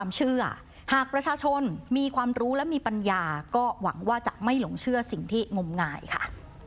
ความเชื่อหากประชาชนมีความรู้และมีปัญญาก็หวังว่าจะไม่หลงเชื่อสิ่งที่งมงายค่ะ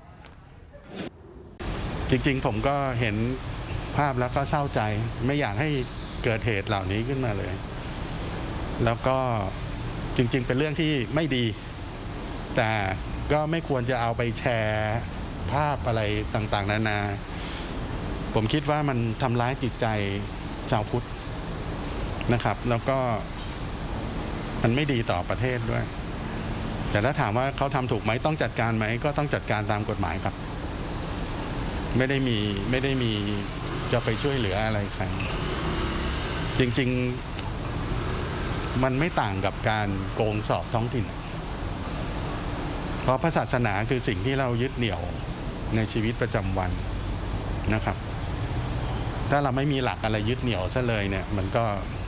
จริงๆผมก็เห็นภาพแล้วก็เศร้าใจไม่อยากให้เกิดเหตุเหล่านี้ขึ้นมาเลยแล้วก็จริงๆเป็นเรื่องที่ไม่ดีแต่ก็ไม่ควรจะเอาไปแชร์ภาพอะไรต่างๆนานาผมคิดว่ามันทำร้ายจิตใจชาวพุทธนะครับแล้วก็มันไม่ดีต่อประเทศด้วยแต่ถ้าถามว่าเขาทำถูกไหมต้องจัดการไหมก็ต้องจัดการตามกฎหมายครับไม่ได้มีจะไปช่วยเหลืออะไรใครจริงๆมันไม่ต่างกับการโกงสอบท้องถิ่นเพราะพระศาสนาคือสิ่งที่เรายึดเหนี่ยวในชีวิตประจำวันนะครับถ้าเราไม่มีหลักอะไรยึดเหนี่ยวซะเลยเนี่ยมันก็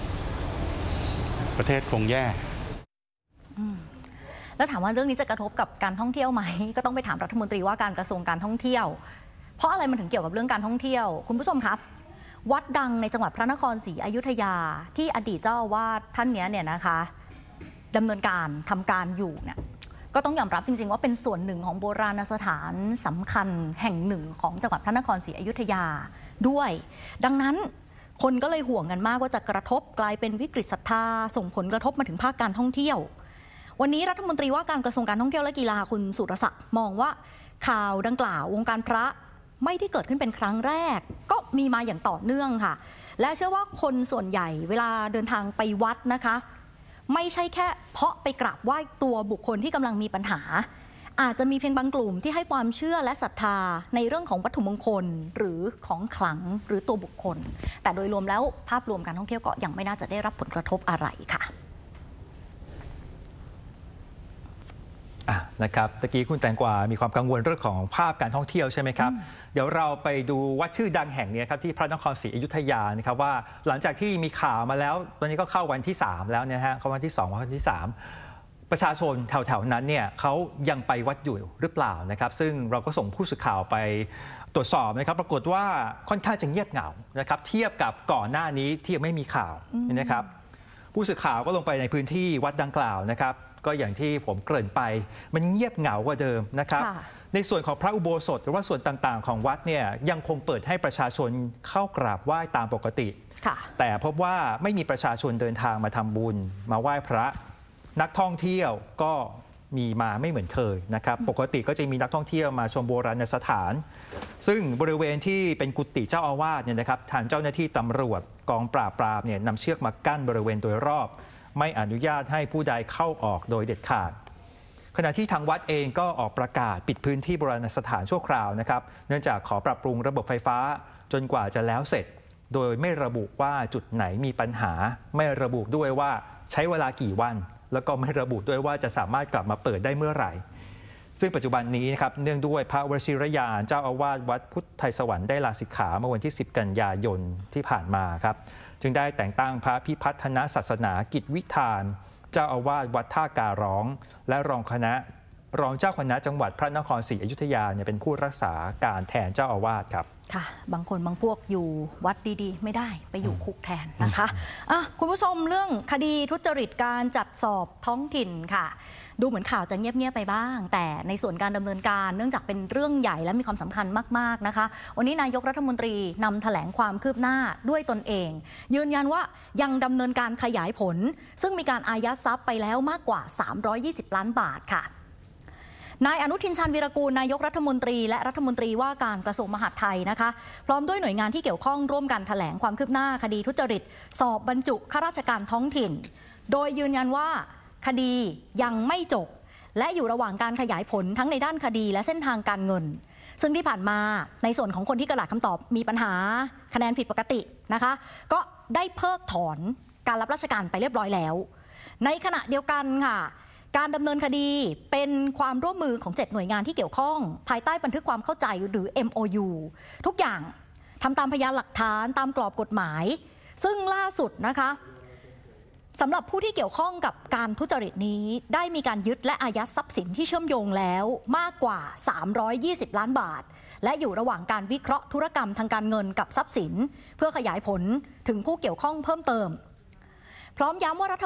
ประเทศคงแย่แล้วถามว่าเรื่องนี้จะกระทบกับการท่องเที่ยวไหมก็ต้องไปถามรัฐมนตรีว่าการกระทรวงการท่องเที่ยวเพราะอะไรมันถึงเกี่ยวกับเรื่องการท่องเที่ยวคุณผู้ชมครับวัดดังในจังหวัดพระนครศรีอยุธยาที่อดีตเจ้าอาวาสท่านนี้เนี่ยนะคะดำเนินการทำการอยู่เนี่ยก็ต้องยอมรับจริงๆว่าเป็นส่วนหนึ่งของโบราณสถานสำคัญแห่งหนึ่งของจังหวัดพระนครศรีอยุธยาด้วยดังนั้นคนก็เลยห่วงกันมากว่าจะกระทบกลายเป็นวิกฤตศรัทธาส่งผลกระทบมาถึงภาคการท่องเที่ยววันนี้รัฐมนตรีว่าการกระทรวงการท่องเที่ยวและกีฬาคุณสุรศักดิ์มองว่าข่าวดังกล่าววงการพระไม่ได้เกิดขึ้นเป็นครั้งแรกก็มีมาอย่างต่อเนื่องค่ะและเชื่อว่าคนส่วนใหญ่เวลาเดินทางไปวัดนะคะไม่ใช่แค่เพาะไปกราบไหว้ตัวบุคคลที่กำลังมีปัญหาอาจจะมีเพียงบางกลุ่มที่ให้ความเชื่อและศรัทธาในเรื่องของวัตถุมงคลหรือของขลังหรือตัวบุคคลแต่โดยรวมแล้วภาพรวมการท่องเที่ยวก็ยังไม่น่าจะได้รับผลกระทบอะไรค่ะนะครับตะกี้คุณแตงกวามีความกังวลเรื่องของภาพการท่องเที่ยวใช่ไหมครับเดี๋ยวเราไปดูวัดชื่อดังแห่งนี้ครับที่พระนครศรีอยุธยานะครับว่าหลังจากที่มีข่าวมาแล้วตอนนี้ก็เข้าวันที่3แล้วนะฮะเข้าวันที่2วันที่3ประชาชนแถวๆนั้นเนี่ยเขายังไปวัดอยู่หรือเปล่านะครับซึ่งเราก็ส่งผู้สื่อข่าวไปตรวจสอบนะครับปรากฏว่าค่อนข้างจะเงียบเหงานะครับเทียบกับก่อนหน้านี้ที่ยังไม่มีข่าวนะครับผู้สื่อข่าวก็ลงไปในพื้นที่วัดดังกล่าวนะครับก็อย่างที่ผมเกริ่นไปมันเงียบเหงากว่าเดิมนะครับในส่วนของพระอุโบสถหรือว่าส่วนต่างๆของวัดเนี่ยยังคงเปิดให้ประชาชนเข้ากราบไหว้ตามปกติแต่พบว่าไม่มีประชาชนเดินทางมาทำบุญมาไหว้พระนักท่องเที่ยวก็มีมาไม่เหมือนเคยนะครับปกติก็จะมีนักท่องเที่ยวมาชมโบราณสถานซึ่งบริเวณที่เป็นกุฏิเจ้าอาวาสเนี่ยนะครับทางเจ้าหน้าที่ตำรวจกองปราบปรามเนี่ยนำเชือกมากั้นบริเวณโดยรอบไม่อนุญาตให้ผู้ใดเข้าออกโดยเด็ดขาดขณะที่ทางวัดเองก็ออกประกาศปิดพื้นที่โบราณสถานชั่วคราวนะครับเนื่องจากขอปรับปรุงระบบไฟฟ้าจนกว่าจะแล้วเสร็จโดยไม่ระบุว่าจุดไหนมีปัญหาไม่ระบุด้วยว่าใช้เวลากี่วันแล้วก็ไม่ระบุด้วยว่าจะสามารถกลับมาเปิดได้เมื่อไหร่ซึ่งปัจจุบันนี้นะครับเนื่องด้วยพระวชิรยานเจ้าอาวาสวัดพุทธไทยสวรรค์ได้ลาสิกขาเมื่อวันที่10 กันยายนที่ผ่านมาครับจึงได้แต่งตั้งพระพิพัฒนศาสนากิจวิธานเจ้าอาวาสวัดท่าการร้องและรองเจ้าคณะจังหวัดพระนครศรีอยุธยาเนี่ยเป็นผู้รักษาการแทนเจ้าอาวาสครับค่ะบางคนบางพวกอยู่วัดดีๆไม่ได้ไปอยู่คุกแทนนะคะคุณผู้ชมเรื่องคดีทุจริตการจัดสอบท้องถิ่นค่ะดูเหมือนข่าวจะเงียบๆไปบ้างแต่ในส่วนการดำเนินการเนื่องจากเป็นเรื่องใหญ่และมีความสำคัญมากๆนะคะวันนี้นายกรัฐมนตรีนำแถลงความคืบหน้าด้วยตนเองยืนยันว่ายังดำเนินการขยายผลซึ่งมีการอายัดทรัพย์ไปแล้วมากกว่า320 ล้านบาทค่ะนายอนุทินชาญวีรกูลนายกรัฐมนตรีและรัฐมนตรีว่าการกระทรวงมหาดไทยนะคะพร้อมด้วยหน่วยงานที่เกี่ยวข้องร่วมกันแถลงความคืบหน้าคดีทุจริตสอบบรรจุข้าราชการท้องถิ่นโดยยืนยันว่าคดียังไม่จบและอยู่ระหว่างการขยายผลทั้งในด้านคดีและเส้นทางการเงินซึ่งที่ผ่านมาในส่วนของคนที่กระดาษคำตอบมีปัญหาคะแนนผิดปกตินะคะก็ได้เพิกถอนการรับราชการไปเรียบร้อยแล้วในขณะเดียวกันค่ะการดำเนินคดีเป็นความร่วมมือของ7หน่วยงานที่เกี่ยวข้องภายใต้บันทึกความเข้าใจหรือ MOU ทุกอย่างทำตามพยานหลักฐานตามกรอบกฎหมายซึ่งล่าสุดนะคะสำหรับผู้ที่เกี่ยวข้องกับการทุจริตนี้ได้มีการยึดและอายัดทรัพย์สินที่เชื่อมโยงแล้วมากกว่า320 ล้านบาทและอยู่ระหว่างการวิเคราะห์ธุรกรรมทางการเงินกับทรัพย์สินเพื่อขยายผลถึงผู้เกี่ยวข้องเพิ่มเติมพร้อมย้ำว่ารัฐ